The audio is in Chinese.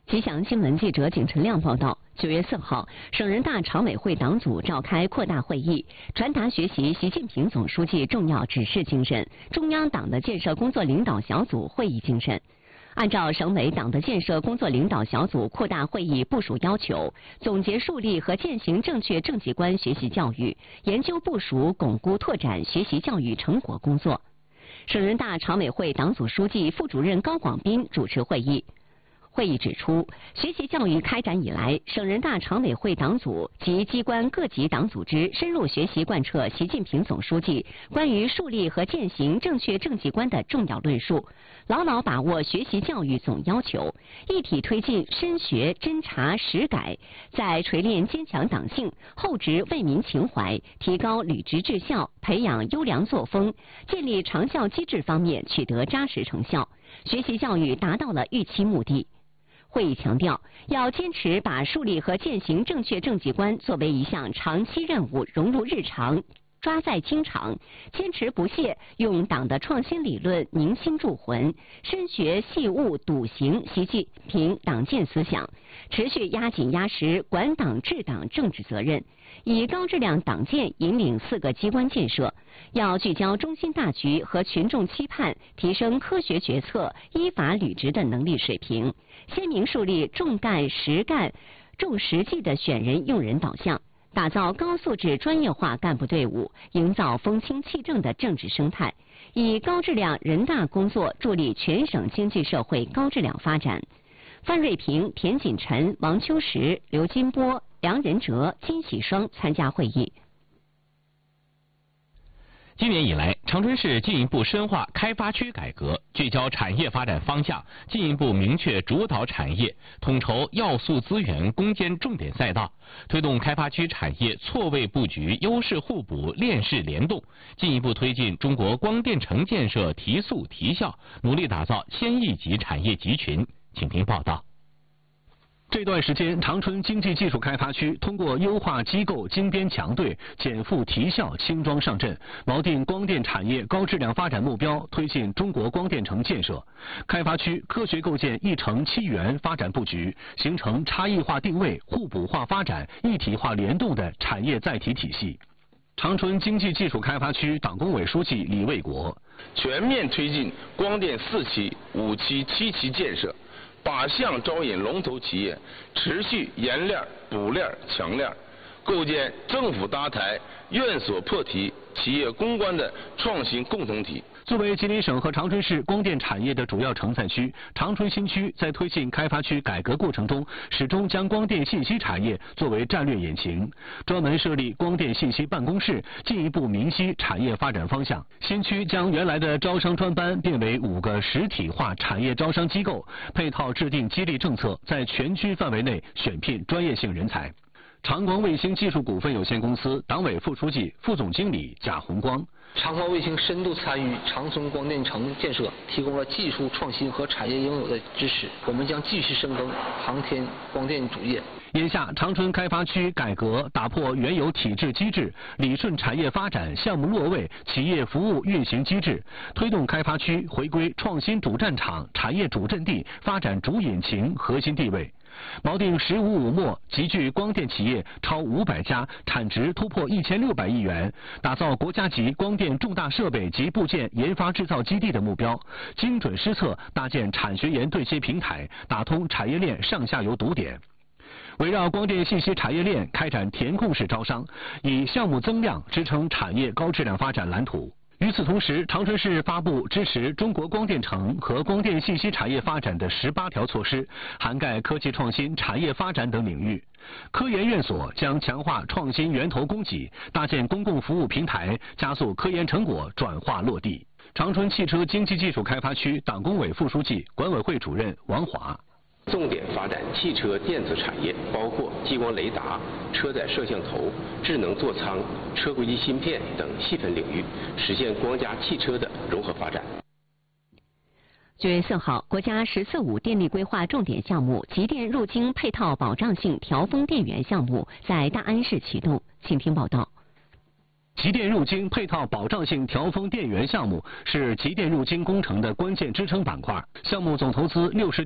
吉祥新闻记者景晨亮报道，9月4号，省人大常委会党组召开扩大会议，传达学习习近平总书记重要指示精神、中央党的建设工作领导小组会议精神。按照省委党的建设工作领导小组扩大会议部署要求，总结树立和践行正确政绩观学习教育，研究部署巩固拓展学习教育成果工作。省人大常委会党组书记、副主任高广斌主持会议。会议指出，学习教育开展以来，省人大常委会党组及机关各级党组织深入学习贯彻习近平总书记关于树立和践行正确政绩观的重要论述，牢牢把握学习教育总要求，一体推进深学、侦查、实改，在锤炼坚强党性、厚植为民情怀、提高履职治校、培养优良作风、建立长效机制方面取得扎实成效，学习教育达到了预期目的。会议强调，要坚持把树立和践行正确政绩观作为一项长期任务融入日常，抓在经常，坚持不懈用党的创新理论凝心铸魂，深学细悟笃行习近平党建思想，持续压紧压实管党治党政治责任，以高质量党建引领4个机关建设，要聚焦中心大局和群众期盼，提升科学决策、依法履职的能力水平，鲜明树立重干实干、重实际的选人用人导向，打造高素质专业化干部队伍，营造风清气正的政治生态，以高质量人大工作助力全省经济社会高质量发展。范瑞平、田锦臣、王秋实、刘金波、梁仁哲、金喜双参加会议。 今年以来，长春市进一步深化开发区改革，聚焦产业发展方向，进一步明确主导产业，统筹要素资源攻坚重点赛道，推动开发区产业错位布局、优势互补、链式联动，进一步推进中国光电城建设提速提效，努力打造千亿级产业集群。请听报道。 这段时间，长春经济技术开发区通过优化机构精编强队、减负提效、轻装上阵，锚定光电产业高质量发展目标，推进中国光电城建设。开发区科学构建一城7元发展布局，形成差异化定位、互补化发展、一体化联动的产业载体体系。长春经济技术开发区党工委书记李卫国： 全面推进光电4期、5期、7期建设。靶向招引龙头企业，持续研链、补链、强链，构建政府搭台、院所破题、企业攻关的创新共同体。 作为吉林省和长春市光电产业的主要承载区，长春新区在推进开发区改革过程中，始终将光电信息产业作为战略引擎，专门设立光电信息办公室，进一步明晰产业发展方向。新区将原来的招商专班变为5个实体化产业招商机构，配套制定激励政策，在全区范围内选聘专业性人才。长光卫星技术股份有限公司党委副书记、副总经理贾红光： 长光卫星深度参与长春光电城建设，提供了技术创新和产业应有的支持。我们将继续深耕航天光电主业。 眼下，长春开发区改革打破原有体制机制，理顺产业发展、项目落位、企业服务运行机制，推动开发区回归创新主战场、产业主阵地、发展主引擎核心地位。锚定“15五末”集聚光电企业超500家，产值突破1600亿元，打造国家级光电重大设备及部件研发制造基地的目标，精准施策搭建产学研对接平台，打通产业链上下游堵点。围绕光电信息产业链开展填空式招商，以项目增量支撑产业高质量发展蓝图。与此同时，长春市发布支持中国光电城和光电信息产业发展的18条措施，涵盖科技创新、产业发展等领域。科研院所将强化创新源头供给，搭建公共服务平台，加速科研成果转化落地。长春汽车经济技术开发区党工委副书记、管委会主任王华： 重点发展汽车电子产业，包括激光雷达、车载摄像头、智能座舱、车轨迹芯片等细分领域，实现光家汽车的融合发展。 9月4号，国家“十四五”电力规划重点项目集电入京配套保障性调峰电源项目在大安市启动。请听报道。 集电入京配套保障性调峰电源项目是集电入京工程的关键支撑板块，项目总投资60